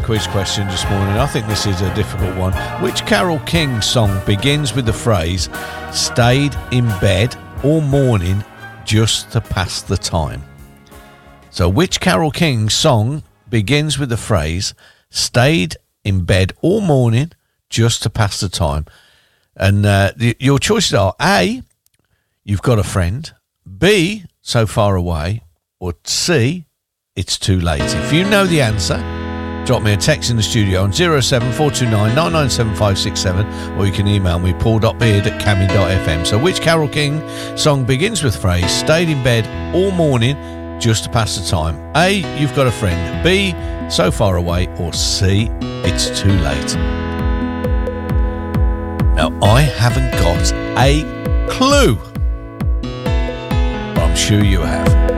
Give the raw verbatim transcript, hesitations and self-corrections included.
quiz question this morning. I think this is a difficult one. Which Carole King song begins with the phrase, stayed in bed all morning just to pass the time? So which Carole King song begins with the phrase, stayed in bed all morning just to pass the time? And uh, the, your choices are A, You've Got a Friend, B, So Far Away, or C, It's Too Late. If you know the answer, drop me a text in the studio on zero seven four two nine nine nine seven five six seven, or you can email me, paul.beard at cami dot f m. So which Carole King song begins with the phrase, stayed in bed all morning just to pass the time? A, You've Got a Friend, B, So Far Away, or C, It's Too Late. Now, I haven't got a clue, but I'm sure you have.